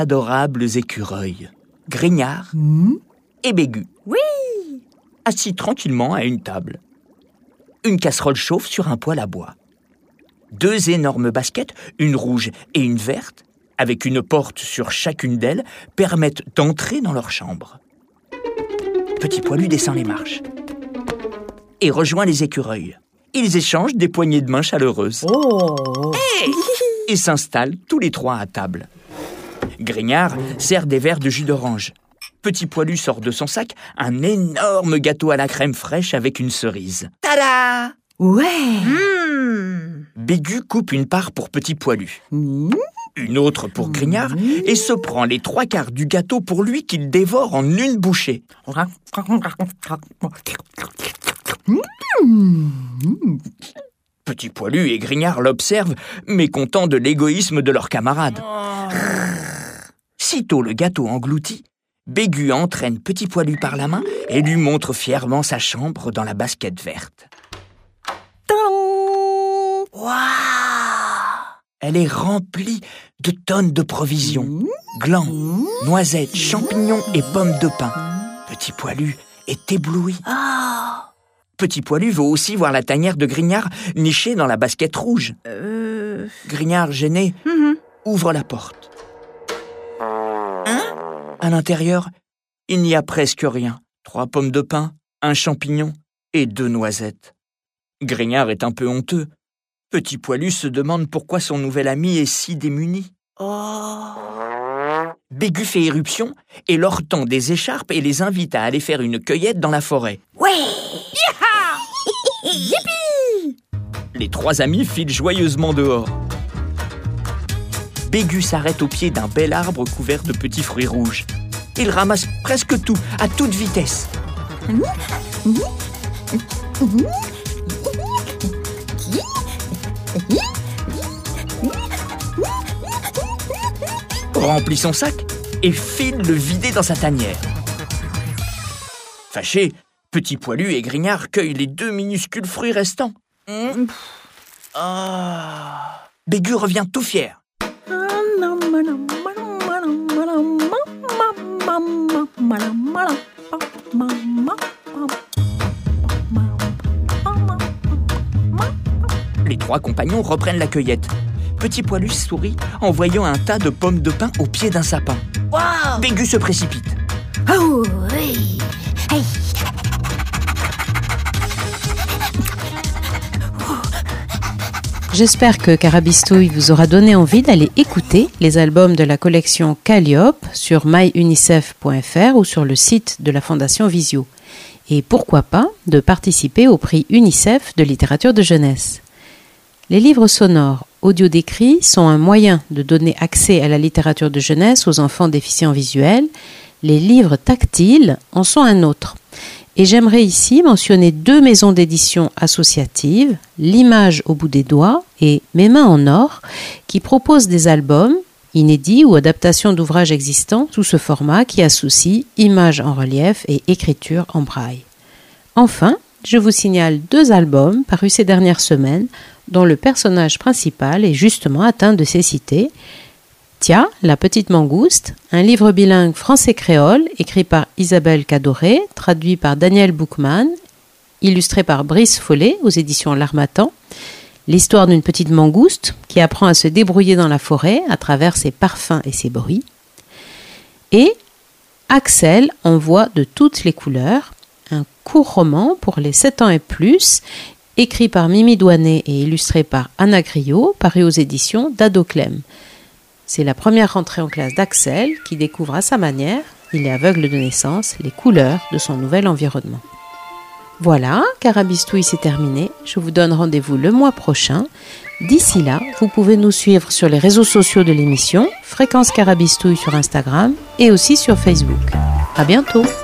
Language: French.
Adorables écureuils, Grignard et Bégu. Oui! Assis tranquillement à une table. Une casserole chauffe sur un poêle à bois. 2 énormes baskets, une rouge et une verte, avec une porte sur chacune d'elles, permettent d'entrer dans leur chambre. Petit Poilu descend les marches et rejoint les écureuils. Ils échangent des poignées de main chaleureuses. Oh! Et s'installent tous les 3 à table. Grignard sert des verres de jus d'orange. Petit Poilu sort de son sac un énorme gâteau à la crème fraîche avec une cerise. Tada! Ouais! Bégu coupe une part pour Petit Poilu, une autre pour Grignard, et se prend les 3/4 du gâteau pour lui qu'il dévore en une bouchée. Petit Poilu et Grignard l'observent, mécontents de l'égoïsme de leur camarade. Sitôt le gâteau englouti, Bégu entraîne Petit Poilu par la main et lui montre fièrement sa chambre dans la basket verte. Waouh! Elle est remplie de tonnes de provisions. Glands, noisettes, champignons et pommes de pin. Petit Poilu est ébloui. Petit Poilu veut aussi voir la tanière de Grignard nichée dans la basket rouge. Grignard, gêné, ouvre la porte. À l'intérieur, il n'y a presque rien. 3 pommes de pin, 1 champignon et 2 noisettes. Grignard est un peu honteux. Petit Poilu se demande pourquoi son nouvel ami est si démuni. Bégu fait éruption et leur tend des écharpes et les invite à aller faire une cueillette dans la forêt. Ouais! Yippee! Les 3 amis filent joyeusement dehors. Bégu s'arrête au pied d'un bel arbre couvert de petits fruits rouges. Il ramasse presque tout, à toute vitesse. Remplit son sac et file le vider dans sa tanière. Fâché, Petit Poilu et Grignard cueillent les 2 minuscules fruits restants. Bégu revient tout fier. Les 3 compagnons reprennent la cueillette. Petit Poilu sourit en voyant un tas de pommes de pin au pied d'un sapin. Wow! Bégu se précipite. Oh, oui! Hey! J'espère que Carabistouille vous aura donné envie d'aller écouter les albums de la collection Calliope sur myunicef.fr ou sur le site de la Fondation Visio. Et pourquoi pas de participer au prix UNICEF de littérature de jeunesse. Les livres sonores audio-décrits sont un moyen de donner accès à la littérature de jeunesse aux enfants déficients visuels. Les livres tactiles en sont un autre. Et j'aimerais ici mentionner 2 maisons d'édition associatives, L'Image au bout des doigts et Mes mains en or, qui proposent des albums inédits ou adaptations d'ouvrages existants sous ce format qui associe images en relief et écriture en braille. Enfin, je vous signale 2 albums parus ces dernières semaines dont le personnage principal est justement atteint de cécité. Tia, la petite mangouste, un livre bilingue français-créole écrit par Isabelle Cadoré, traduit par Daniel Boukman, illustré par Brice Follet aux éditions L'Harmattan. L'histoire d'une petite mangouste qui apprend à se débrouiller dans la forêt à travers ses parfums et ses bruits. Et Axel en voix de toutes les couleurs, un court roman pour les 7 ans et plus, écrit par Mimi Douanet et illustré par Anna Griot, paru aux éditions d'Ado Clem. C'est la première rentrée en classe d'Axel qui découvre à sa manière, il est aveugle de naissance, les couleurs de son nouvel environnement. Voilà, Carabistouille, c'est terminé. Je vous donne rendez-vous le mois prochain. D'ici là, vous pouvez nous suivre sur les réseaux sociaux de l'émission, Fréquence Carabistouille sur Instagram et aussi sur Facebook. À bientôt!